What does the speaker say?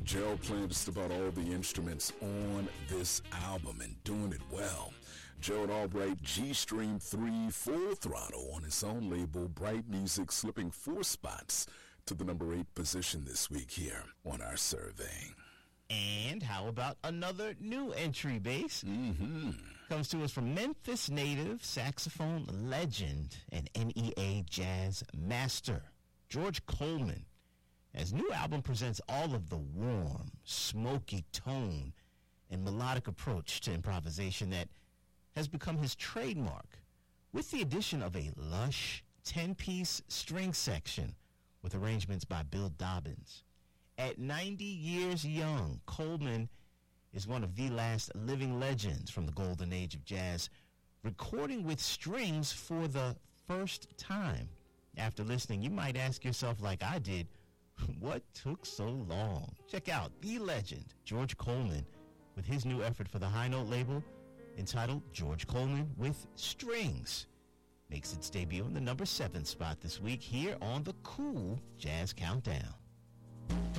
Gerald playing just about all the instruments on this album and doing it well. Gerald Albright, G-Stream 3, Full Throttle on his own label, Bright Music, slipping 4 spots to the number 8 position this week here on our survey. And how about another new entry, Bass? Comes to us from Memphis native, saxophone legend, and NEA jazz master, George Coleman. His new album presents all of the warm, smoky tone and melodic approach to improvisation that has become his trademark, with the addition of a lush 10-piece string section with arrangements by Bill Dobbins. At 90 years young, Coleman is one of the last living legends from the golden age of jazz, recording with strings for the first time. After listening, you might ask yourself, like I did, what took so long? Check out the legend, George Coleman, with his new effort for the High Note label entitled George Coleman with Strings. Makes its debut in the number 7 spot this week here on the Cool Jazz Countdown.